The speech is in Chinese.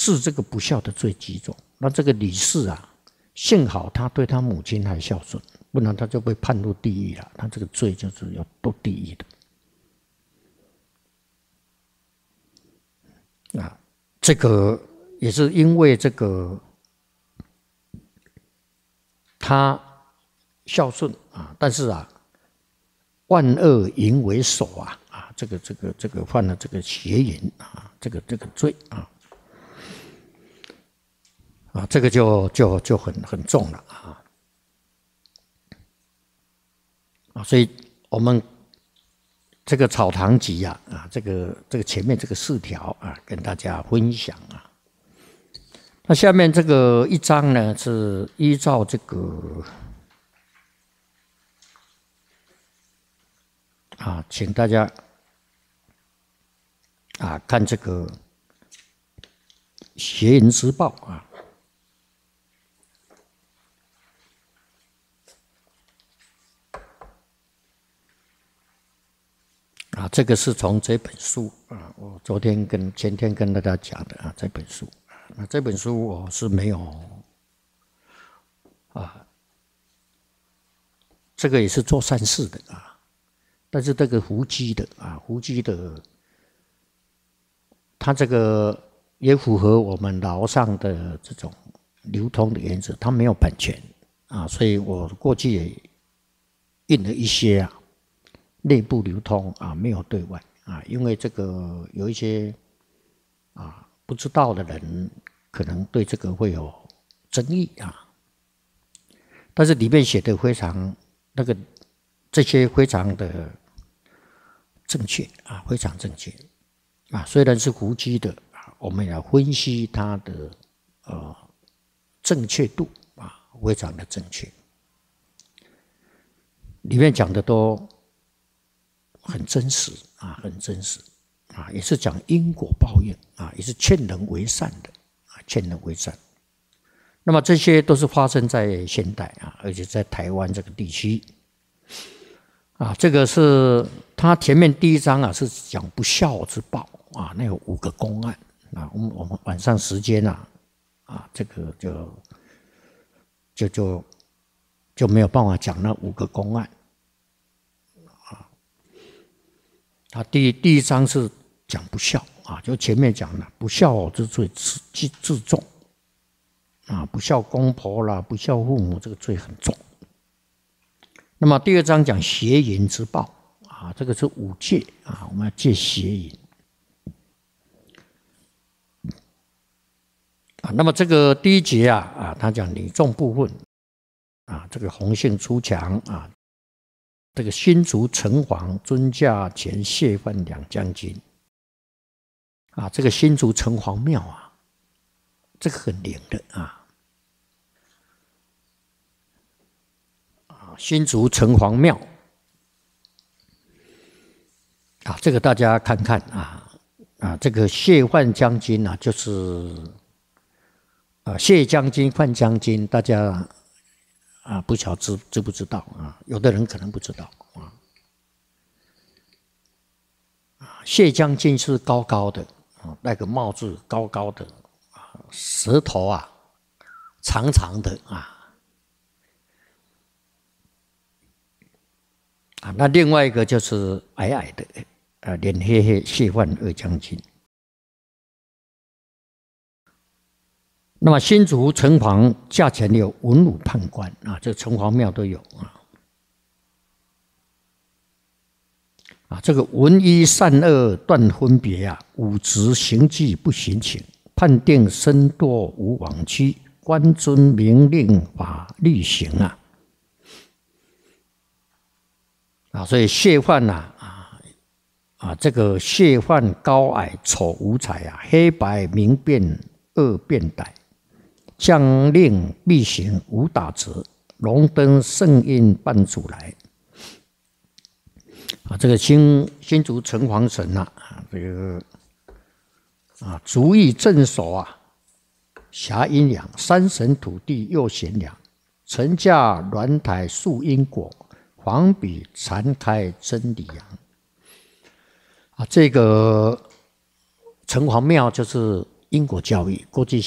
治这个不孝的罪极重。那这个李氏啊，幸好他对他母亲还孝顺，不然他就被判入地狱了。他这个罪就是要堕地狱的啊。这个也是因为这个他孝顺啊，但是啊，万恶淫为首啊。这个犯了这个邪淫啊，这个罪啊，这个就很重了啊，所以我们这个草堂集这个前面这个4条啊，跟大家分享啊。那下面这个1章呢，是依照这个请大家看这个邪淫之报这个是从这本书我昨天跟前天跟大家讲的这本书。那这本书我是没有这个也是做善事的但是这个胡姬的它这个也符合我们劳上的这种流通的原则，它没有版权所以我过去也印了一些内部流通没有对外因为这个有一些不知道的人可能对这个会有争议但是里面写的非常这些非常的正确非常正确虽然是胡姬的我们要分析它的正确度非常的正确，里面讲的都很真实很真实也是讲因果报应也是劝人为善的劝人为善。那么这些都是发生在现代而且在台湾这个地区这个是他前面第1章是讲不孝之报那有5个公案我们晚上时间这个就没有办法讲那5个公案他第1章是讲不孝就前面讲了不孝之罪自重不孝公婆啦，不孝父母，这个罪很重。那么第2章讲邪淫之报这个是5戒我们要戒邪淫那么这个第1节他讲女众部分这个洪姓出墙这个新竹城隍尊驾前谢范两将军这个新竹城隍庙这个很灵的新竹城隍庙这个大家看看这个谢范将军就是谢将军、范将军，大家不晓得知不知道有的人可能不知道谢将军是高高的那个帽子高高的舌头长长的那另外一个就是矮矮的脸黑黑谢范2将军。那么新竹城隍驾前有文武判官这城隍庙都有这个文一善恶断分别五职行迹不行情，判定身堕无往期，官尊明令法律行所以谢范这个谢范高矮丑无才黑白明辨恶辩歹，将令必行无打折，龙灯圣印伴主来这个新竹城隍神这个足以镇守辖阴阳，三神土地又贤良，臣驾鸾台树因果，黄笔禅开真理阳这个城隍庙就是因果教育，过去